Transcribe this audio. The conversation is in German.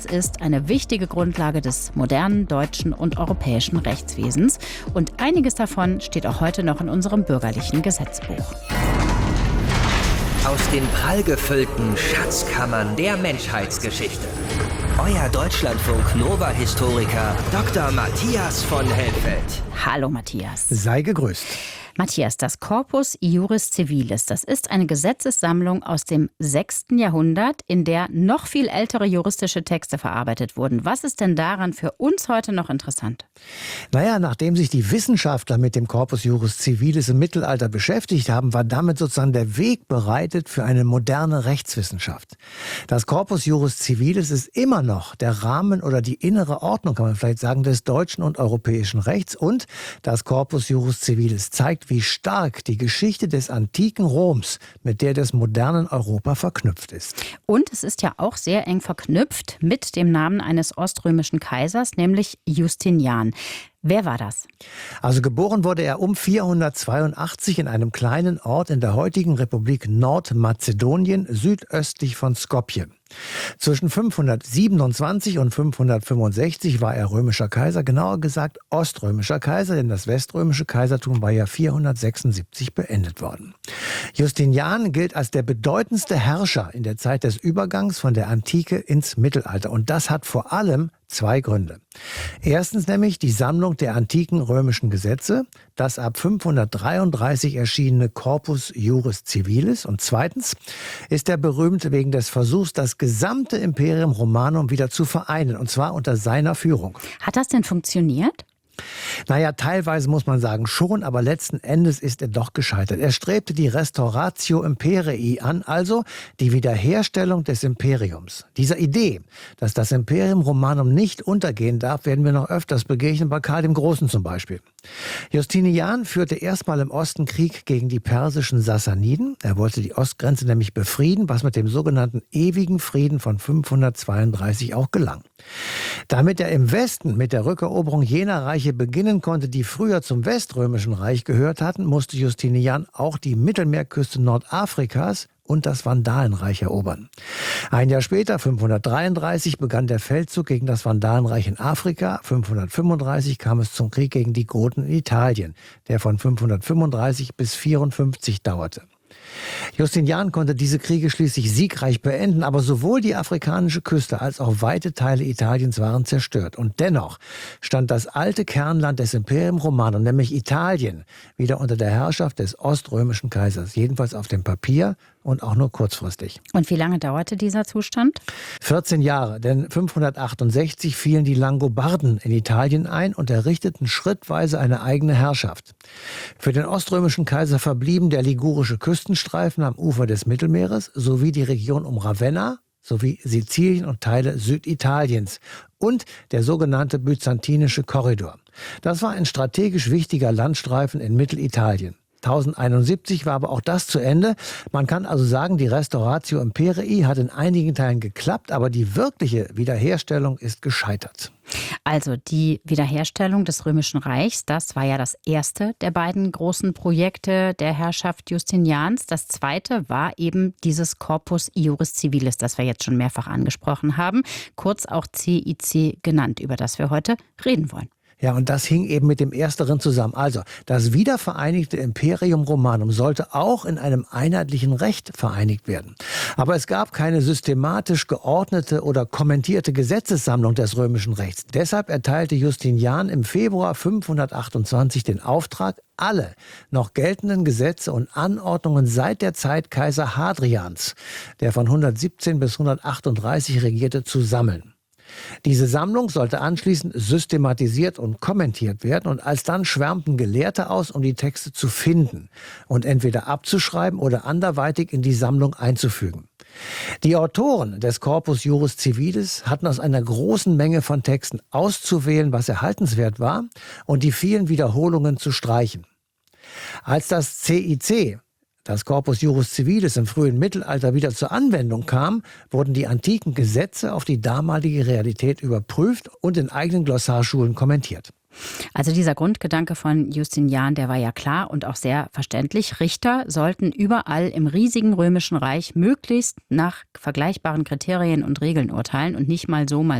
ist eine wichtige Grundlage des modernen deutschen und europäischen Rechtswesens. Und einiges davon steht auch heute noch in unserem bürgerlichen Gesetzbuch. Aus den prallgefüllten Schatzkammern der Menschheitsgeschichte. Euer Deutschlandfunk-Nova-Historiker Dr. Matthias von Helfeld. Hallo Matthias. Sei gegrüßt. Matthias, das Corpus Iuris Civilis, das ist eine Gesetzessammlung aus dem 6. Jahrhundert, in der noch viel ältere juristische Texte verarbeitet wurden. Was ist denn daran für uns heute noch interessant? Naja, nachdem sich die Wissenschaftler mit dem Corpus Iuris Civilis im Mittelalter beschäftigt haben, war damit sozusagen der Weg bereitet für eine moderne Rechtswissenschaft. Das Corpus Iuris Civilis ist immer noch der Rahmen oder die innere Ordnung, kann man vielleicht sagen, des deutschen und europäischen Rechts. Und das Corpus Iuris Civilis zeigt, wie stark die Geschichte des antiken Roms mit der des modernen Europa verknüpft ist. Und es ist ja auch sehr eng verknüpft mit dem Namen eines oströmischen Kaisers, nämlich Justinian. Wer war das? Also geboren wurde er um 482 in einem kleinen Ort in der heutigen Republik Nordmazedonien, südöstlich von Skopje. Zwischen 527 und 565 war er römischer Kaiser, genauer gesagt oströmischer Kaiser, denn das weströmische Kaisertum war ja 476 beendet worden. Justinian gilt als der bedeutendste Herrscher in der Zeit des Übergangs von der Antike ins Mittelalter. Und das hat vor allem zwei Gründe. Erstens nämlich die Sammlung der antiken römischen Gesetze, das ab 533 erschienene Corpus Iuris Civilis. Und zweitens ist er berühmt wegen des Versuchs, das gesamte Imperium Romanum wieder zu vereinen, und zwar unter seiner Führung. Hat das denn funktioniert? Naja, teilweise muss man sagen schon, aber letzten Endes ist er doch gescheitert. Er strebte die Restauratio Imperii an, also die Wiederherstellung des Imperiums. Dieser Idee, dass das Imperium Romanum nicht untergehen darf, werden wir noch öfters begegnen, bei Karl dem Großen zum Beispiel. Justinian führte erstmal im Osten Krieg gegen die persischen Sassaniden. Er wollte die Ostgrenze nämlich befrieden, was mit dem sogenannten ewigen Frieden von 532 auch gelang. Damit er im Westen mit der Rückeroberung jener Reiche beginnen konnte, die früher zum Weströmischen Reich gehört hatten, musste Justinian auch die Mittelmeerküste Nordafrikas und das Vandalenreich erobern. Ein Jahr später, 533, begann der Feldzug gegen das Vandalenreich in Afrika. 535 kam es zum Krieg gegen die Goten in Italien, der von 535 bis 54 dauerte. Justinian konnte diese Kriege schließlich siegreich beenden, aber sowohl die afrikanische Küste als auch weite Teile Italiens waren zerstört. Und dennoch stand das alte Kernland des Imperium Romanum, nämlich Italien, wieder unter der Herrschaft des oströmischen Kaisers, jedenfalls auf dem Papier und auch nur kurzfristig. Und wie lange dauerte dieser Zustand? 14 Jahre, denn 568 fielen die Langobarden in Italien ein und errichteten schrittweise eine eigene Herrschaft. Für den oströmischen Kaiser verblieben der ligurische Küstenstreifen am Ufer des Mittelmeeres sowie die Region um Ravenna sowie Sizilien und Teile Süditaliens und der sogenannte byzantinische Korridor. Das war ein strategisch wichtiger Landstreifen in Mittelitalien. 1071 war aber auch das zu Ende. Man kann also sagen, die Restauratio Imperii hat in einigen Teilen geklappt, aber die wirkliche Wiederherstellung ist gescheitert. Also die Wiederherstellung des Römischen Reichs, das war ja das erste der beiden großen Projekte der Herrschaft Justinians. Das zweite war eben dieses Corpus Iuris Civilis, das wir jetzt schon mehrfach angesprochen haben, kurz auch CIC genannt, über das wir heute reden wollen. Ja, und das hing eben mit dem Ersteren zusammen. Also, das wiedervereinigte Imperium Romanum sollte auch in einem einheitlichen Recht vereinigt werden. Aber es gab keine systematisch geordnete oder kommentierte Gesetzessammlung des römischen Rechts. Deshalb erteilte Justinian im Februar 528 den Auftrag, alle noch geltenden Gesetze und Anordnungen seit der Zeit Kaiser Hadrians, der von 117 bis 138 regierte, zu sammeln. Diese Sammlung sollte anschließend systematisiert und kommentiert werden und alsdann schwärmten Gelehrte aus, um die Texte zu finden und entweder abzuschreiben oder anderweitig in die Sammlung einzufügen. Die Autoren des Corpus Iuris Civilis hatten aus einer großen Menge von Texten auszuwählen, was erhaltenswert war, und die vielen Wiederholungen zu streichen. Als das CIC, das Corpus Iuris Civilis, im frühen Mittelalter wieder zur Anwendung kam, wurden die antiken Gesetze auf die damalige Realität überprüft und in eigenen Glossarschulen kommentiert. Also dieser Grundgedanke von Justinian, der war ja klar und auch sehr verständlich. Richter sollten überall im riesigen Römischen Reich möglichst nach vergleichbaren Kriterien und Regeln urteilen und nicht mal so, mal